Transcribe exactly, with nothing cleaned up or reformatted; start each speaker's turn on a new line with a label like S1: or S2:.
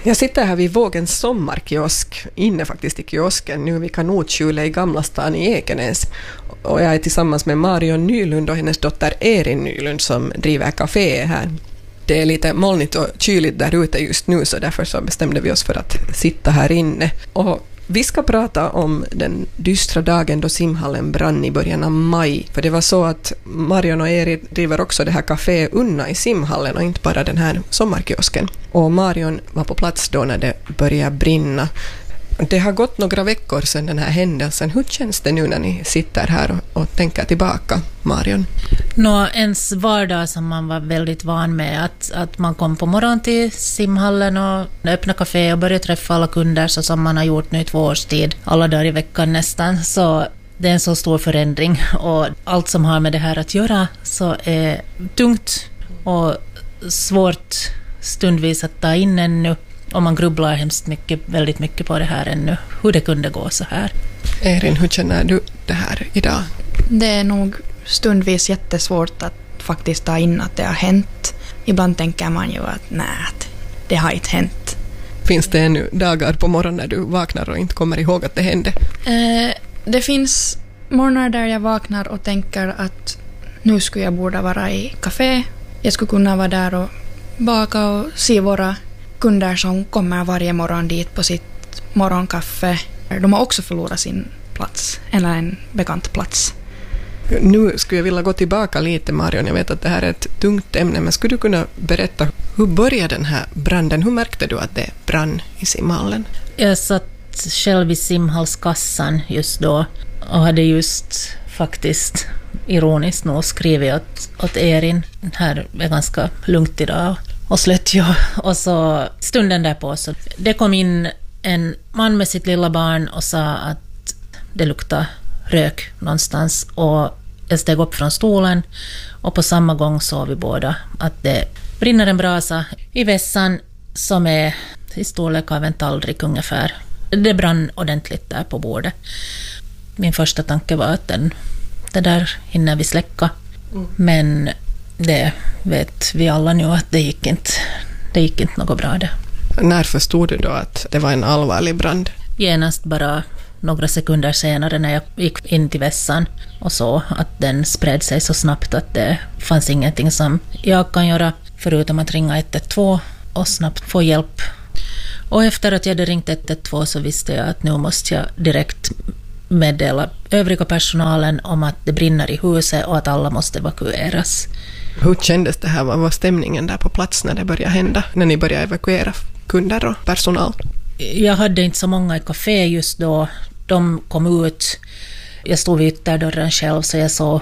S1: Jag sitter här vid Vågens sommarkiosk, inne faktiskt i kiosken nu vid Kanotskjulet i Gamla stan i Ekenäs. Och jag är tillsammans med Marion Nylund och hennes dotter Erin Nylund som driver kafé här. Det är lite molnigt och kyligt där ute just nu, så därför så bestämde vi oss för att sitta här inne. Och vi ska prata om den dystra dagen då simhallen brann i början av maj. För det var så att Marion och Erin driver också det här kafé Unna i simhallen och inte bara den här sommarkiosken. Och Marion var på plats då när det började brinna. Det har gått några veckor sedan den här händelsen. Hur känns det nu när ni sitter här och, och tänker tillbaka, Marion?
S2: Nå, ens vardag som man var väldigt van med, att, att man kom på morgon till simhallen och öppnade kafé och började träffa alla kunder så som man har gjort nu i två års tid, alla dagar i veckan nästan. Så det är en så stor förändring och allt som har med det här att göra så är tungt och svårt stundvis att ta in ännu. Och man grubblar hemskt mycket, väldigt mycket på det här ännu. Hur det kunde gå så här.
S1: Erin, hur känner du det här idag?
S3: Det är nog stundvis jättesvårt att faktiskt ta in att det har hänt. Ibland tänker man ju att nej, det har inte hänt.
S1: Finns det ännu dagar på morgonen när du vaknar och inte kommer ihåg att det hände?
S3: Eh, det finns morgnar där jag vaknar och tänker att nu skulle jag borde vara i café. Jag skulle kunna vara där och baka och se våra kunder som kommer varje morgon dit på sitt morgonkaffe. De har också förlorat sin plats, eller en bekant plats.
S1: Nu skulle jag vilja gå tillbaka lite, Marion. Jag vet att det här är ett tungt ämne, men skulle du kunna berätta hur började den här branden? Hur märkte du att det brann i simhallen?
S2: Jag satt själv i simhallskassan just då och hade just faktiskt ironiskt nog skrivit åt, åt Erin. Här är ganska lugnt idag och slött jag. Och så stunden därpå så det kom in en man med sitt lilla barn och sa att det luktar rök någonstans, och jag steg upp från stolen och på samma gång såg vi båda att det brinner en brasa i vässan som är i storlek av en tallrik ungefär. Det brann ordentligt där på bordet. Min första tanke var att den, det där hinner vi släcka. Mm. Men det vet vi alla nu att det gick inte, det gick inte något bra det.
S1: När förstod du då att det var en allvarlig brand?
S2: Genast bara några sekunder senare när jag gick in till vässan och så att den spred sig så snabbt att det fanns ingenting som jag kan göra förutom att ringa ett ett två och snabbt få hjälp. Och efter att jag hade ringt ett ett två så visste jag att nu måste jag direkt meddela övriga personalen om att det brinner i huset och att alla måste evakueras.
S1: Hur kändes det här? Vad var stämningen där på plats när det började hända? När ni började evakuera kunder och personal?
S2: Jag hade inte så många i café just då. De kom ut. Jag stod vid ytterdörren själv så jag såg